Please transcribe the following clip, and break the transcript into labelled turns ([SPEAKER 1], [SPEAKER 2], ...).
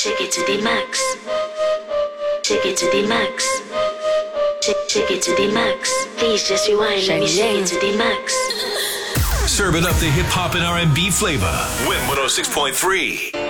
[SPEAKER 1] Take it to the max. Take it to the max. Take it to the max. Please just rewind. Let me shake it to the max.
[SPEAKER 2] Serving up the hip hop and R&B flavor. Win 106.3.